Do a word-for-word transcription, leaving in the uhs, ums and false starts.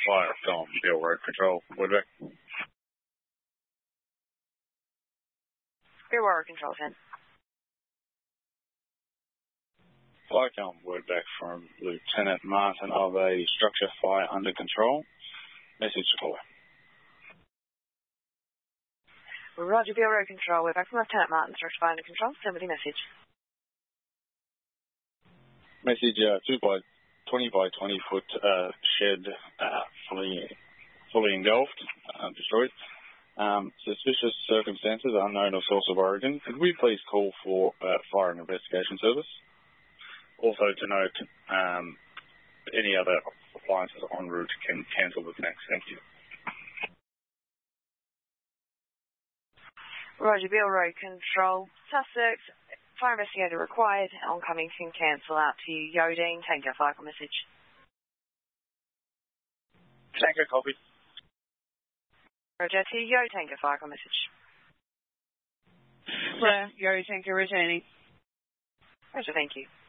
Fire Tom, Bill Road Control, Woodbeck. Bill Road Control, ten. Flycom, Woodbeck from Lieutenant Martin of a structure fire under control. Message to caller. Roger, Bill Road Control. We're back from Lieutenant Martin, structure fire under control. Send me the message. Message, uh, two by twenty by twenty foot uh, shed, uh, fully fully engulfed, uh, destroyed. Um, suspicious circumstances, unknown or source of origin. Could we please call for uh, fire and investigation service? Also to note, um, any other appliances en route can cancel the tanks. Thank you. Roger, Bill Road Control. Sussex, fire investigator required. Oncoming can cancel out to Yodine. Tanker, fire message. Tanker, copy. Roger, to Yo, Tanker, fire message. Yeah, Yo, Tanker, returning. Roger, thank you.